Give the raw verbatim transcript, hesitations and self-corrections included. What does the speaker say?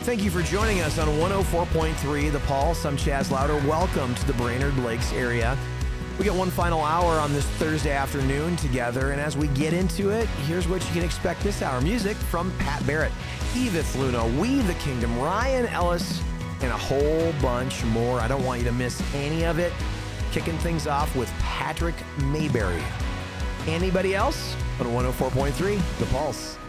Thank you for joining us on one oh four point three The Pulse. I'm Chaz Louder. Welcome to the Brainerd Lakes area. We got one final hour on this Thursday afternoon together, and as we get into it, here's what you can expect this hour. Music from Pat Barrett, Edith Luna, We the Kingdom, Ryan Ellis, and a whole bunch more. I don't want you to miss any of it. Kicking things off with Patrick Mayberry. Anybody else on one oh four point three The Pulse?